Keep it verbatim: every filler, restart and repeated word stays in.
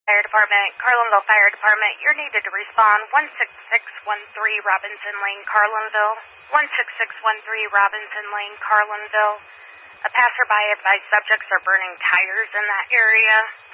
Fire Department, Carlinville Fire Department, you're needed to respond one six six one three Robinson Lane, Carlinville. one six six one three Robinson Lane, Carlinville. A passerby advised subjects are burning tires in that area.